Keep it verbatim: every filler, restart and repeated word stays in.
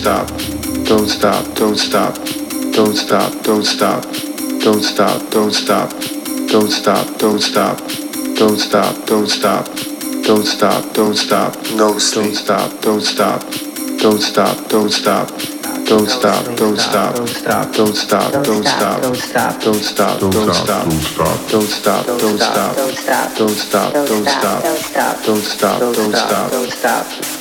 stop, don't stop, don't stop, don't stop, don't stop, don't stop, don't stop, don't stop, don't stop, don't stop, don't stop, don't stop, don't stop, no sleep, don't stop, don't stop, don't stop, don't stop. Don't stop, don't stop, don't stop, don't stop, don't stop, don't stop, don't stop, don't stop, don't stop, don't stop, don't stop, don't stop, don't stop, don't stop, don't stop, don't stop, don't stop.